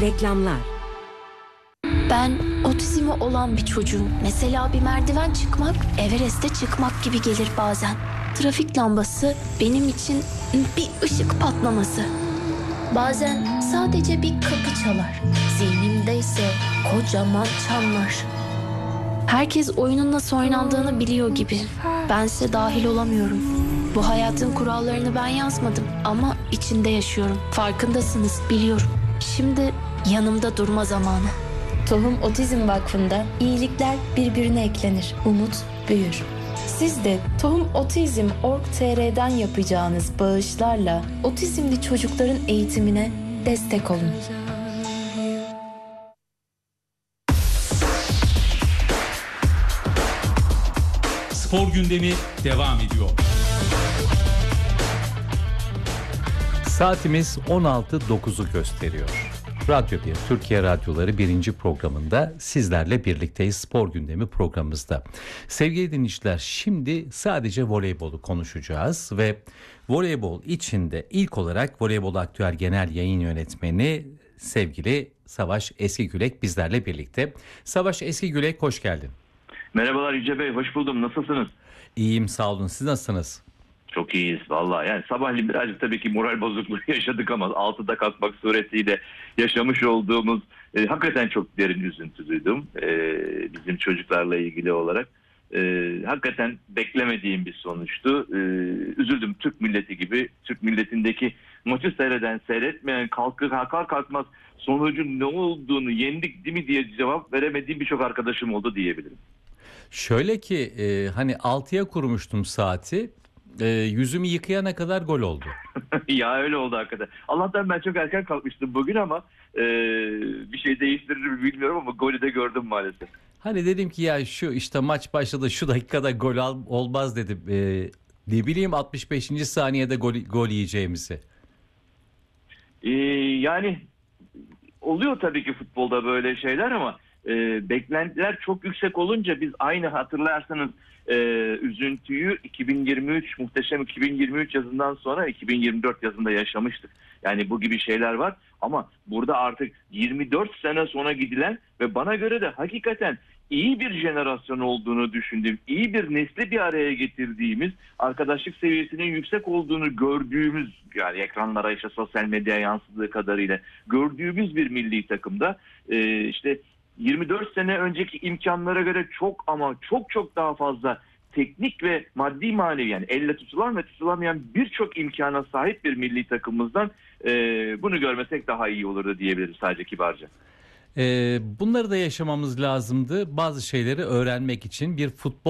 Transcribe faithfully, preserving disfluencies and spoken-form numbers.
Reklamlar. Ben otizmi olan bir çocuğum. Mesela bir merdiven çıkmak, Everest'e çıkmak gibi gelir bazen. Trafik lambası benim için bir ışık patlaması. Bazen sadece bir kapı çalar. Zihnimde ise kocaman çanlar. Herkes oyunun nasıl oynandığını biliyor gibi. Bense dahil olamıyorum. Bu hayatın kurallarını ben yazmadım ama içinde yaşıyorum. Farkındasınız, biliyorum. Şimdi yanımda durma zamanı. Tohum Otizm Vakfı'nda iyilikler birbirine eklenir, umut büyür. Siz de tohum otizm nokta org nokta tr'den yapacağınız bağışlarla otizmli çocukların eğitimine destek olun. Spor gündemi devam ediyor. Saatimiz on altı dokuzu gösteriyor. Radyo bir, Türkiye Radyoları birinci programında sizlerle birlikteyiz, spor gündemi programımızda. Sevgili dinleyiciler, şimdi sadece voleybolu konuşacağız ve voleybol içinde ilk olarak Voleybol Aktüel Genel Yayın Yönetmeni sevgili Savaş Eskigülek bizlerle birlikte. Savaş Eskigülek, hoş geldin. Merhabalar Yüce Bey, hoş buldum. Nasılsınız? İyiyim, sağ olun. Siz nasılsınız? Çok iyiyiz vallahi. Yani sabahleyin birazcık tabii ki moral bozukluğu yaşadık ama altıda kalkmak suretiyle yaşamış olduğumuz e, hakikaten çok derin üzüntü duydum. E, bizim çocuklarla ilgili olarak. E, hakikaten beklemediğim bir sonuçtu. E, üzüldüm, Türk milleti gibi. Türk milletindeki maçı seyreden, seyretmeyen, kalkır kalkar kalkmaz sonucun ne olduğunu, yendik değil mi diye cevap veremediğim birçok arkadaşım oldu diyebilirim. Şöyle ki e, hani altıya kurmuştum saati. E, yüzümü yıkayana kadar gol oldu. Ya öyle oldu hakikaten. Allah'tan ben çok erken kalkmıştım bugün ama e, bir şey değiştirir mi bilmiyorum ama golü de gördüm maalesef. Hani dedim ki ya şu işte maç başladı, şu dakikada gol al, olmaz dedim. E, ne bileyim altmış beşinci saniyede gol, gol yiyeceğimizi. E, yani oluyor tabii ki futbolda böyle şeyler ama e, beklentiler çok yüksek olunca biz aynı hatırlarsanız e, üzüntüyü iki bin yirmi üç muhteşem iki bin yirmi üç yazından sonra iki bin yirmi dört yazında yaşamıştık. Yani bu gibi şeyler var ama burada artık yirmi dört sene sonra gidilen ve bana göre de hakikaten iyi bir jenerasyon olduğunu düşündüğüm, iyi bir nesli bir araya getirdiğimiz, arkadaşlık seviyesinin yüksek olduğunu gördüğümüz, yani ekranlara işte sosyal medyaya yansıdığı kadarıyla gördüğümüz bir milli takımda e, işte yirmi dört sene önceki imkanlara göre çok ama çok çok daha fazla teknik ve maddi manevi, yani elle tutulan ve tutulamayan birçok imkana sahip bir milli takımımızdan e, bunu görmesek daha iyi olurdu diyebiliriz sadece kibarca. Ee, bunları da yaşamamız lazımdı. Bazı şeyleri öğrenmek için bir futbol